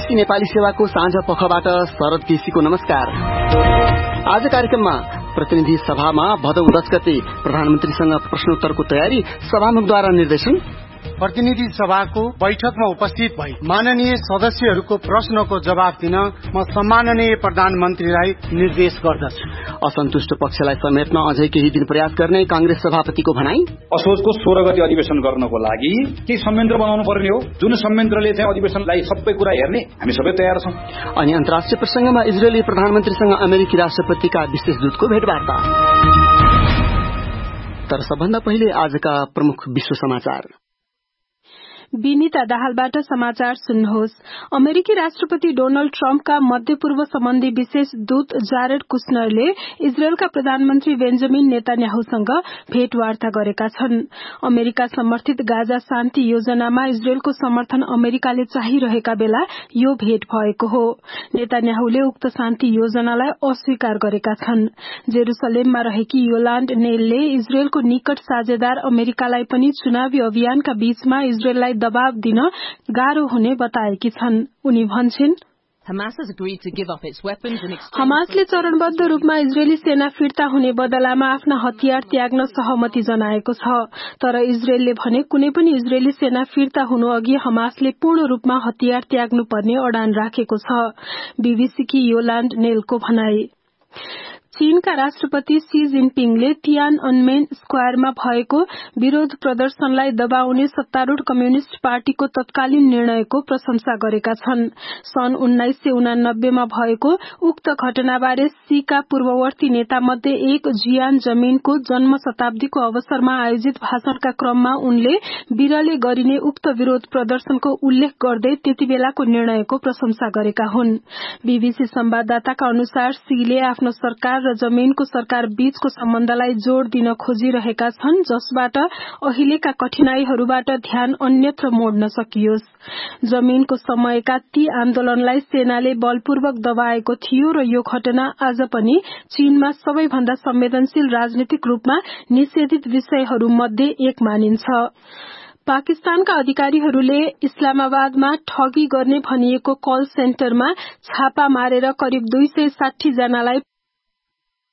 SBC Nepali सेवाको साँझ पखबाट शरद केसीको नमस्कार। आज कार्यक्रममा प्रतिनिधि सभामा भदौ 10 गते प्रधानमन्त्रीसँग प्रश्नोत्तरको तयारी, सभामुखद्वारा निर्देशन। प्रतिनिधि सभाको बैठकमा उपस्थित भई माननीय सदस्यहरूको प्रश्नको जवाब दिन म सम्माननीय प्रधानमन्त्रीलाई निर्देश गर्दछु। असन्तुष्ट पक्षलाई समेट्न अझै केही दिन प्रयास गर्ने कांग्रेस सभापतिको भनाई। असोजको 16 गते अधिवेशन गर्नको लागि केही संयन्त्र बनाउनु पर्ने हो, जुन संयन्त्रले चाहिँ अधिवेशनलाई सबै कुरा हेर्ने हामी सबै तयार छौं। अनि अन्तर्राष्ट्रिय प्रसंगमा इजरायली प्रधानमन्त्रीसँग अमेरिकी राष्ट्रपतिका विशेष दूतको भेटवार्ता। तर सबभन्दा पहिले आजका प्रमुख विश्व समाचार। विनिता दाहालबाट समाचार सुन्नुहोस्। अमेरिकी राष्ट्रपति डोनाल्ड ट्रम्पका मध्यपूर्व सम्बन्धी विशेष दूत जारेड कुशनरले इजरायलका प्रधानमन्त्री बेन्जामिन नेतान्याहुसँग भेटवार्ता गरेका छन्। अमेरिका समर्थित गाजा शान्ति योजनामा इजरायलको समर्थन अमेरिकाले चाहिरहेका बेला यो भेट भएको हो। नेतान्याहुले उक्त शान्ति योजनालाई अस्वीकार गरेका छन्। जेरूसलेममा रहेकी योलान्ड नेलले इजरायलको निकट साझेदार अमेरिकालाई पनि चुनावी अभियानका बीचमा इजरायललाई दबाव दिन गाह्रो हुने बताएकी छन्। उनी भन्छिन्, हमासले चरणबद्ध रूपमा इजरायली सेना फिर्ता हुने बदलामा आफ्ना हतियार त्याग्न सहमति जनाएको छ। तर इजरायलले भने कुनै पनि इजरायली सेना फिर्ता हुनु अघि हमासले पूर्ण रूपमा हतियार त्याग्नुपर्ने अडान राखेको छ। बीबीसीकी योलान्ड नेलको भनाई। चीनका राष्ट्रपति शी जिनपिङले तियानअनमेन स्क्वायरमा भएको विरोध प्रदर्शनलाई दबाउने सत्तारूढ़ कम्युनिष्ट पार्टीको तत्कालीन निर्णयको प्रशंसा गरेका छन्। सन् 1989 मा भएको उक्त घटनाबारे शीका पूर्ववर्ती नेता मध्ये एक जियान जमीनको जन्म शताब्दीको अवसरमा आयोजित भाषणका क्रममा उनले बिरले गरिने उक्त विरोध प्रदर्शनको उल्लेख गर्दै त्यतिबेलाको निर्णयको प्रशंसा गरेका हुन्। बीबीसी संवाददाताका अनुसार शीले आफ्नो सरकार र जमीनको सरकार बीचको सम्बन्धलाई जोड़ दिन खोजिरहेका छन्, जसबाट अहिलेका कठिनाईहरूबाट ध्यान अन्यत्र मोड्न सकियोस्। जमीनको समयका ती आन्दोलनलाई सेनाले बलपूर्वक दबाएको थियो र यो घटना आज पनि चीनमा सबैभन्दा संवेदनशील राजनीतिक रूपमा निषेधित विषयहरूमध्ये एक मानिन्छ। पाकिस्तानका अधिकारीहरूले इस्लामाबादमा ठगी गर्ने भनिएको कल सेन्टरमा छापा मारेर करिब 260 जनालाई